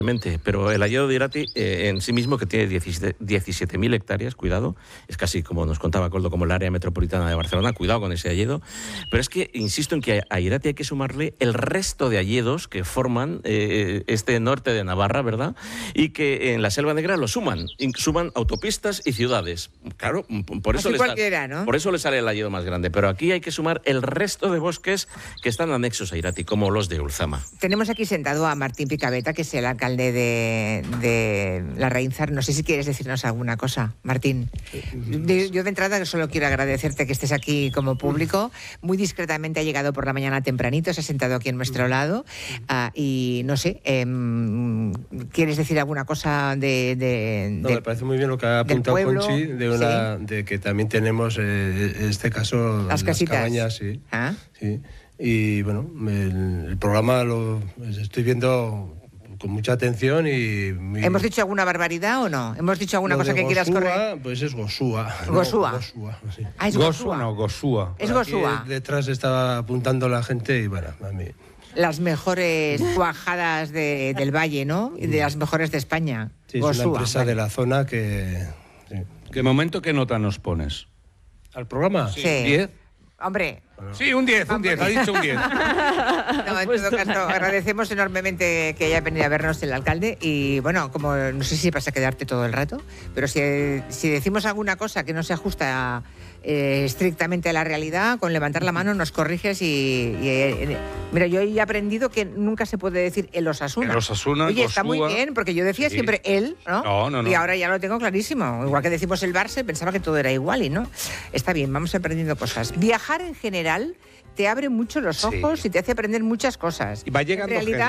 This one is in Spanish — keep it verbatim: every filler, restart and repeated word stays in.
Pero el hayedo de Irati eh, en sí mismo, que tiene diecisiete mil hectáreas, cuidado, es casi como nos contaba Coldo, como el área metropolitana de Barcelona, cuidado con ese hayedo. Pero es que insisto en que a Irati hay que sumarle el resto de hayedos que forman eh, este norte de Navarra, ¿verdad? Y que en la Selva Negra lo suman, suman autopistas y ciudades. Claro, por eso, Así le cualquiera, sale, ¿no? por eso le sale el hayedo más grande. Pero aquí hay que sumar el resto de bosques que están anexos a Irati, como los de Ulzama. Tenemos aquí sentado a Martín Picabeta, que es el alcalde de, de Larraínzar. No sé si quieres decirnos alguna cosa, Martín. De, yo de entrada solo quiero agradecerte que estés aquí como público. Muy discretamente ha llegado por la mañana tempranito, se ha sentado aquí en nuestro lado uh, y no sé, eh, ¿quieres decir alguna cosa de, de, no, de me parece muy bien lo que ha apuntado pueblo? Conchi, de, una, ¿Sí? de que también tenemos, eh, en este caso, las, las cabañas. Sí, ¿Ah? sí. Y bueno, el, el programa lo estoy viendo con mucha atención y... Muy... ¿Hemos dicho alguna barbaridad o no? ¿Hemos dicho alguna Lo cosa que Gosúa, quieras correr? Pues es Gosúa. Gosúa. No, Gosúa, sí. Ah, es Gosúa, no, Gosúa. Es Gosúa. Detrás estaba apuntando la gente y bueno, a mí... Las mejores cuajadas de, del Valle, ¿no? Y de las mejores de España. Sí, es Gosúa, una empresa vale. de la zona que... Sí. ¿Qué momento, qué nota nos pones? ¿Al programa? Sí. ¿diez? Hombre... Sí, un diez, un diez, ha dicho un diez. No, en todo caso, agradecemos enormemente que haya venido a vernos el alcalde y, bueno, como no sé si vas a quedarte todo el rato, pero si, si decimos alguna cosa que no se ajusta eh, estrictamente a la realidad, con levantar la mano nos corriges y... y eh, mira, yo he aprendido que nunca se puede decir el Osasuna. El Osasuna, Oye, está muy Gosúa. bien, porque yo decía Sí. siempre él, ¿no? No, no, no. Y ahora ya lo tengo clarísimo. Igual que decimos el Barça, pensaba que todo era igual y no. Está bien, vamos aprendiendo cosas. Viajar en general te abre mucho los ojos Sí. y te hace aprender muchas cosas. Y va llegando en realidad,